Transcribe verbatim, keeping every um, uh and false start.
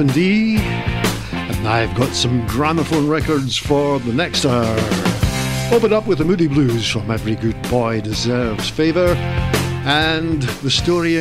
D, and I've got some gramophone records for the next hour. Open up with the Moody Blues from Every Good Boy Deserves Favour, and the story